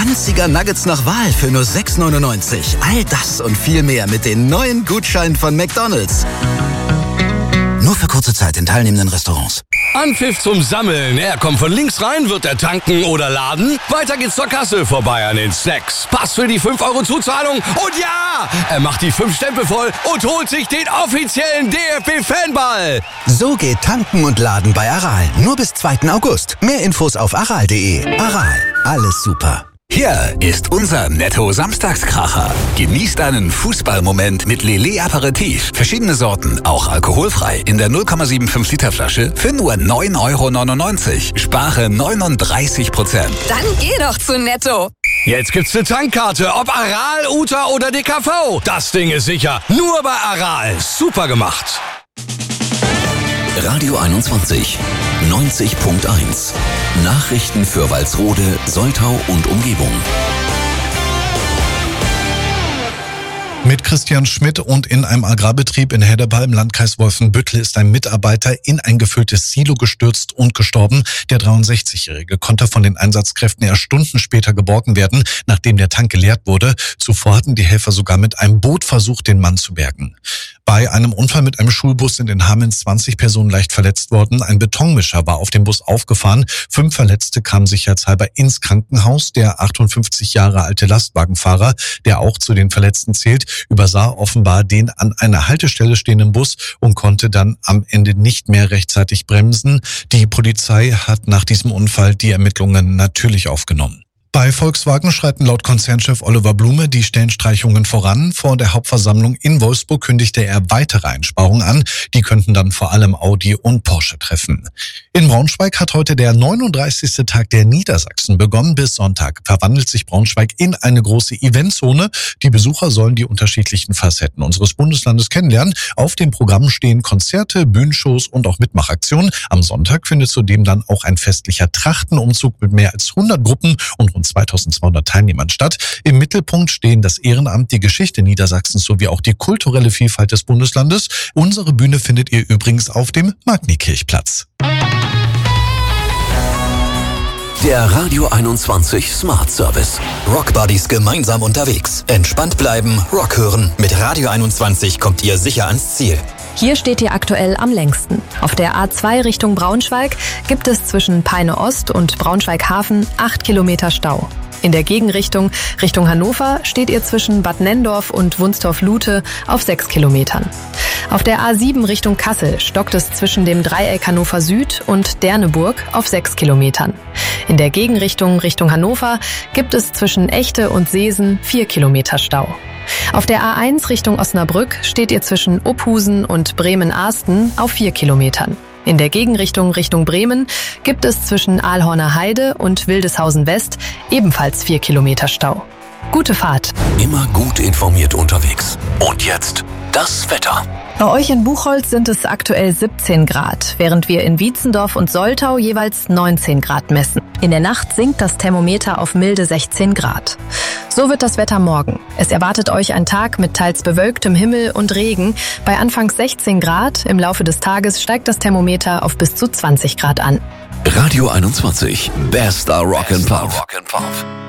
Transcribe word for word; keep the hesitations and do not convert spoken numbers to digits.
zwanziger Nuggets nach Wahl für nur sechs neunundneunzig. All das und viel mehr mit den neuen Gutscheinen von McDonald's. Nur für kurze Zeit in teilnehmenden Restaurants. Anpfiff zum Sammeln. Er kommt von links rein, wird er tanken oder laden. Weiter geht's zur Kasse, vorbei an den Snacks. Pass für die fünf Euro Zuzahlung. Und ja, er macht die fünf Stempel voll und holt sich den offiziellen D F B-Fanball. So geht tanken und laden bei Aral. Nur bis zweiten August. Mehr Infos auf aral punkt de. Aral, alles super. Hier ist unser Netto-Samstagskracher. Genießt einen Fußballmoment mit Lillet Aperitif. Verschiedene Sorten, auch alkoholfrei. In der null Komma fünfundsiebzig Liter Flasche für nur neun Euro neunundneunzig. Spare neununddreißig Prozent. Dann geh doch zu Netto. Jetzt gibt's eine Tankkarte, ob Aral, Uta oder D K V. Das Ding ist sicher. Nur bei Aral. Super gemacht. Radio einundzwanzig, neunzig Punkt eins. Nachrichten für Walsrode, Soltau und Umgebung. Mit Christian Schmidt und in einem Agrarbetrieb in Hedderpal im Landkreis Wolfenbüttel ist ein Mitarbeiter in ein gefülltes Silo gestürzt und gestorben. Der dreiundsechzigjährige konnte von den Einsatzkräften erst Stunden später geborgen werden, nachdem der Tank geleert wurde. Zuvor hatten die Helfer sogar mit einem Boot versucht, den Mann zu bergen. Bei einem Unfall mit einem Schulbus sind in Hameln zwanzig Personen leicht verletzt worden. Ein Betonmischer war auf dem Bus aufgefahren. Fünf Verletzte kamen sicherheitshalber ins Krankenhaus. Der achtundfünfzig Jahre alte Lastwagenfahrer, der auch zu den Verletzten zählt, übersah offenbar den an einer Haltestelle stehenden Bus und konnte dann am Ende nicht mehr rechtzeitig bremsen. Die Polizei hat nach diesem Unfall die Ermittlungen natürlich aufgenommen. Bei Volkswagen schreiten laut Konzernchef Oliver Blume die Stellenstreichungen voran. Vor der Hauptversammlung in Wolfsburg kündigte er weitere Einsparungen an. Die könnten dann vor allem Audi und Porsche treffen. In Braunschweig hat heute der neununddreißigste Tag der Niedersachsen begonnen. Bis Sonntag verwandelt sich Braunschweig in eine große Eventzone. Die Besucher sollen die unterschiedlichen Facetten unseres Bundeslandes kennenlernen. Auf dem Programm stehen Konzerte, Bühnenshows und auch Mitmachaktionen. Am Sonntag findet zudem dann auch ein festlicher Trachtenumzug mit mehr als hundert Gruppen und rund zweitausendzweihundert Teilnehmern statt. Im Mittelpunkt stehen das Ehrenamt, die Geschichte Niedersachsens sowie auch die kulturelle Vielfalt des Bundeslandes. Unsere Bühne findet ihr übrigens auf dem Magni-Kirchplatz. Der Radio einundzwanzig Smart Service. Rock Buddies gemeinsam unterwegs. Entspannt bleiben, Rock hören. Mit Radio einundzwanzig kommt ihr sicher ans Ziel. Hier steht ihr aktuell am längsten. Auf der A zwei Richtung Braunschweig gibt es zwischen Peine Ost und Braunschweig Hafen acht Kilometer Stau. In der Gegenrichtung, Richtung Hannover, steht ihr zwischen Bad Nenndorf und Wunstorf-Lute auf sechs Kilometern. Auf der A sieben Richtung Kassel stockt es zwischen dem Dreieck Hannover Süd und Derneburg auf sechs Kilometern. In der Gegenrichtung, Richtung Hannover, gibt es zwischen Echte und Seesen vier Kilometer Stau. Auf der A eins Richtung Osnabrück steht ihr zwischen Uphusen und Bremen-Arsten auf vier Kilometern. In der Gegenrichtung Richtung Bremen gibt es zwischen Aalhorner Heide und Wildeshausen West ebenfalls vier Kilometer Stau. Gute Fahrt. Immer gut informiert unterwegs. Und jetzt das Wetter. Bei euch in Buchholz sind es aktuell siebzehn Grad, während wir in Wietzendorf und Soltau jeweils neunzehn Grad messen. In der Nacht sinkt das Thermometer auf milde sechzehn Grad. So wird das Wetter morgen. Es erwartet euch ein Tag mit teils bewölktem Himmel und Regen. Bei anfangs sechzehn Grad, im Laufe des Tages steigt das Thermometer auf bis zu zwanzig Grad an. Radio einundzwanzig, bester Rock and Pop.